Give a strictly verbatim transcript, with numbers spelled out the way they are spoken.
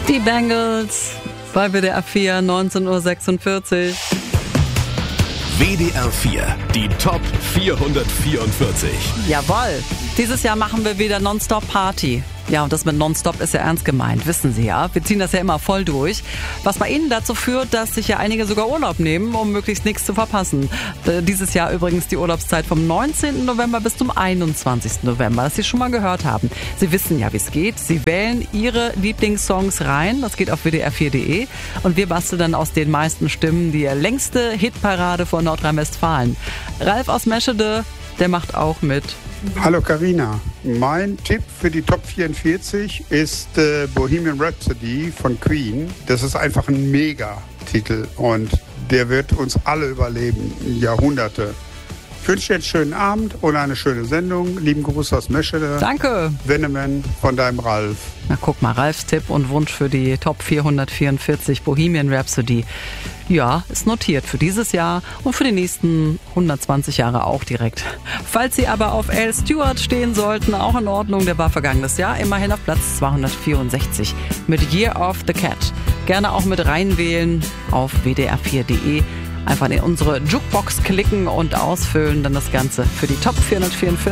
Die Bangles bei W D R vier, neunzehn Uhr sechsundvierzig. W D R vier, die Top vierhundertvierundvierzig. Jawohl, dieses Jahr machen wir wieder Nonstop Party. Ja, und das mit Nonstop ist ja ernst gemeint, wissen Sie ja. Wir ziehen das ja immer voll durch. Was bei Ihnen dazu führt, dass sich ja einige sogar Urlaub nehmen, um möglichst nichts zu verpassen. Äh, dieses Jahr übrigens die Urlaubszeit vom neunzehnten November bis zum einundzwanzigsten November, das Sie schon mal gehört haben. Sie wissen ja, wie es geht. Sie wählen Ihre Lieblingssongs rein. Das geht auf w d r vier punkt d e. Und wir basteln dann aus den meisten Stimmen die längste Hitparade von Nordrhein-Westfalen. Ralf aus Meschede, der macht auch mit. Hallo Carina, mein Tipp für die Top vierundvierzig ist äh, Bohemian Rhapsody von Queen. Das ist einfach ein Mega-Titel und der wird uns alle überleben, Jahrhunderte. Ich wünsche dir einen schönen Abend und eine schöne Sendung. Lieben Gruß aus Meschede. Danke. Wennemann von deinem Ralf. Na guck mal, Ralfs Tipp und Wunsch für die Top vierhundertvierundvierzig Bohemian Rhapsody. Ja, ist notiert für dieses Jahr und für die nächsten hundertzwanzig Jahre auch direkt. Falls Sie aber auf Al Stewart stehen sollten, auch in Ordnung, der war vergangenes Jahr immerhin auf Platz zweihundertvierundsechzig mit Year of the Cat. Gerne auch mit reinwählen auf w d r vier punkt d e. Einfach in unsere Jukebox klicken und ausfüllen, dann das Ganze für die Top vierhundertvierundvierzig.